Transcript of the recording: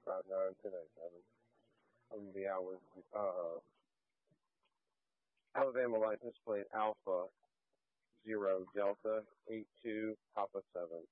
about 9:10 a.m. of the hour. Alabama license plate Alpha 0 Delta 82 Papa 7.